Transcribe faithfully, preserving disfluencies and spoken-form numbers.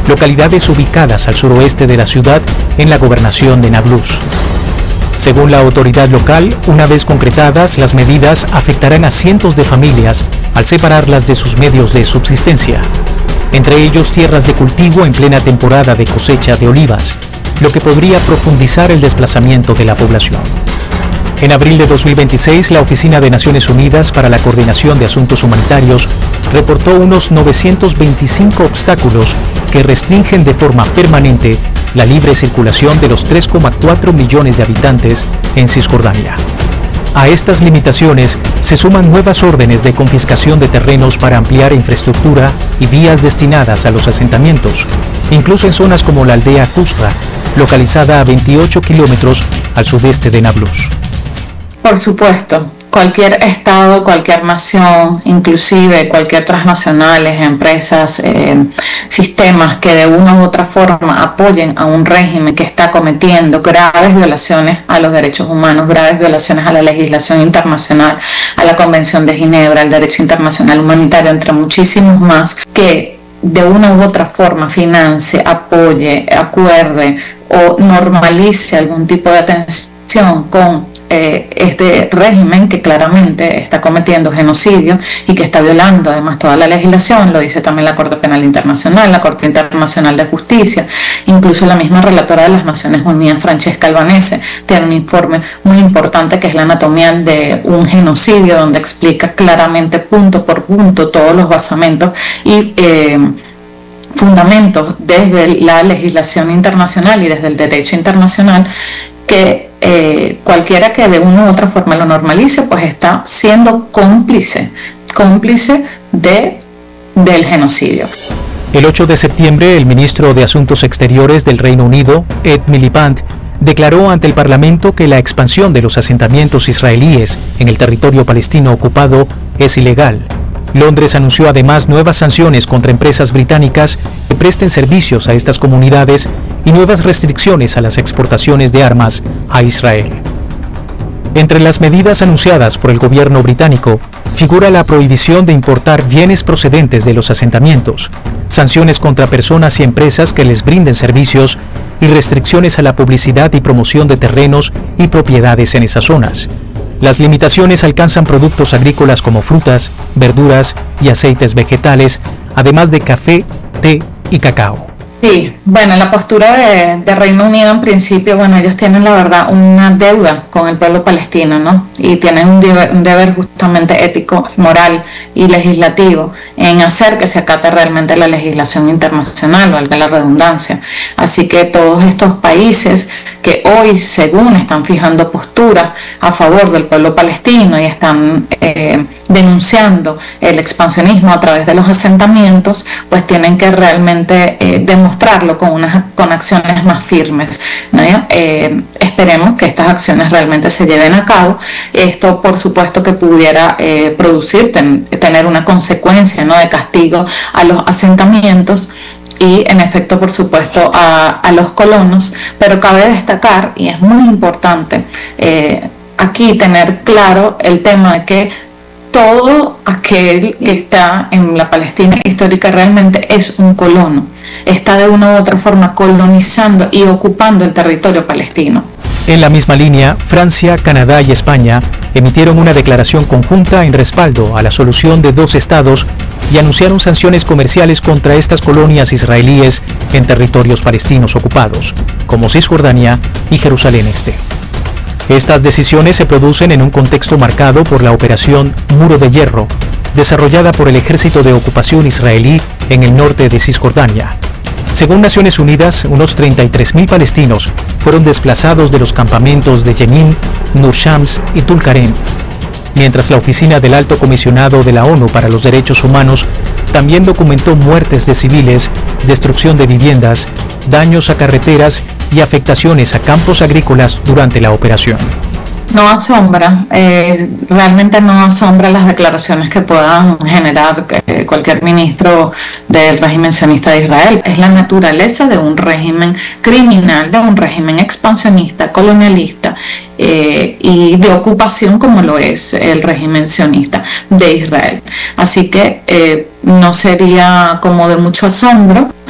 localidades ubicadas al suroeste de la ciudad en la gobernación de Nablus. Según la autoridad local, una vez concretadas, las medidas afectarán a cientos de familias al separarlas de sus medios de subsistencia, entre ellos tierras de cultivo en plena temporada de cosecha de olivas, lo que podría profundizar el desplazamiento de la población. En abril de dos mil veintiséis, la Oficina de Naciones Unidas para la Coordinación de Asuntos Humanitarios reportó unos novecientos veinticinco obstáculos que restringen de forma permanente la libre circulación de los tres coma cuatro millones de habitantes en Cisjordania. A estas limitaciones se suman nuevas órdenes de confiscación de terrenos para ampliar infraestructura y vías destinadas a los asentamientos, incluso en zonas como la aldea Kusra, localizada a veintiocho kilómetros al sudeste de Nablus. Por supuesto, cualquier estado, cualquier nación, inclusive cualquier transnacionales, empresas, eh, sistemas que de una u otra forma apoyen a un régimen que está cometiendo graves violaciones a los derechos humanos, graves violaciones a la legislación internacional, a la Convención de Ginebra, al derecho internacional humanitario, entre muchísimos más, que de una u otra forma financie, apoye, acuerde o normalice algún tipo de atención con Eh, este régimen que claramente está cometiendo genocidio y que está violando además toda la legislación, lo dice también la Corte Penal Internacional, la Corte Internacional de Justicia, incluso la misma relatora de las Naciones Unidas, Francesca Albanese, tiene un informe muy importante que es la anatomía de un genocidio, donde explica claramente punto por punto todos los basamentos y eh, fundamentos desde la legislación internacional y desde el derecho internacional que Eh, cualquiera que de una u otra forma lo normalice, pues está siendo cómplice, cómplice de, del genocidio. El ocho de septiembre, el ministro de Asuntos Exteriores del Reino Unido, Ed Miliband, declaró ante el Parlamento que la expansión de los asentamientos israelíes en el territorio palestino ocupado es ilegal. Londres anunció además nuevas sanciones contra empresas británicas que presten servicios a estas comunidades y nuevas restricciones a las exportaciones de armas a Israel. Entre las medidas anunciadas por el gobierno británico figura la prohibición de importar bienes procedentes de los asentamientos, sanciones contra personas y empresas que les brinden servicios y restricciones a la publicidad y promoción de terrenos y propiedades en esas zonas. Las limitaciones alcanzan productos agrícolas como frutas, verduras y aceites vegetales, además de café, té y cacao. Sí, bueno, la postura de, de Reino Unido en principio, bueno, ellos tienen la verdad una deuda con el pueblo palestino, ¿no? Y tienen un deber, un deber justamente ético, moral y legislativo en hacer que se acate realmente la legislación internacional, valga la redundancia. Así que todos estos países que hoy, según están fijando postura a favor del pueblo palestino y están eh, denunciando el expansionismo a través de los asentamientos, pues tienen que realmente eh, demostrarlo con, unas, con acciones más firmes, ¿no? Eh, esperemos que estas acciones realmente se lleven a cabo. Esto, por supuesto, que pudiera eh, producir, ten, tener una consecuencia, ¿no?, de castigo a los asentamientos y en efecto, por supuesto, a, a los colonos, pero cabe destacar, y es muy importante eh, aquí tener claro el tema de que todo aquel que está en la Palestina histórica realmente es un colono, está de una u otra forma colonizando y ocupando el territorio palestino. En la misma línea, Francia, Canadá y España emitieron una declaración conjunta en respaldo a la solución de dos estados y anunciaron sanciones comerciales contra estas colonias israelíes en territorios palestinos ocupados, como Cisjordania y Jerusalén Este. Estas decisiones se producen en un contexto marcado por la operación Muro de Hierro, desarrollada por el Ejército de Ocupación israelí en el norte de Cisjordania. Según Naciones Unidas, unos treinta y tres mil palestinos fueron desplazados de los campamentos de Jenin, Nur Shams y Tulkarem, mientras la Oficina del Alto Comisionado de la ONU para los Derechos Humanos también documentó muertes de civiles, destrucción de viviendas, daños a carreteras y afectaciones a campos agrícolas durante la operación. No asombra, eh, realmente no asombra las declaraciones que puedan generar eh, cualquier ministro del régimen sionista de Israel. Es la naturaleza de un régimen criminal, de un régimen expansionista, colonialista eh, y de ocupación como lo es el régimen sionista de Israel. Así que eh, no sería como de mucho asombro